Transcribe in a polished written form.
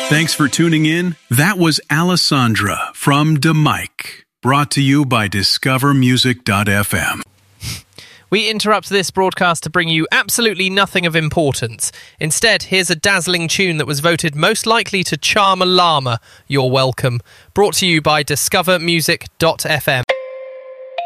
Thanks for tuning in. That was Alessandra from DeMike, brought to you by discovermusic.fm. We interrupt this broadcast to bring you absolutely nothing of importance. Instead, here's a dazzling tune that was voted most likely to charm a llama. You're welcome. Brought to you by discovermusic.fm.